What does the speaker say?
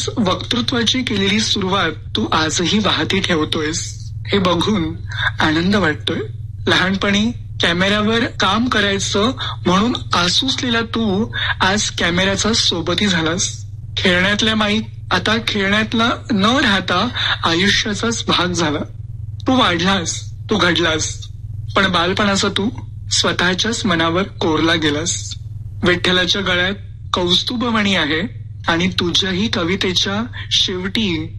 वक्तृत्वाची केलेली सुरुवात तू आजही वाहती ठेवतोयस हे बघून आनंद वाटतोय. लहानपणी कॅमेऱ्यावर काम करायचं म्हणून आसूसलेला तू आज कॅमेऱ्याचा सोबती झालास. खेळण्यातल्या माईक आता खेळण्यातला न राहता आयुष्याचाच भाग झाला. तू वाढलास, तू घडलास, पण बालपणाचा तू स्वतःच्याच मनावर कोरला गेलास. विठ्ठलाच्या गळ्यात कौस्तुभमणी आहे आणि तुझ्याही कवितेच्या शेवटी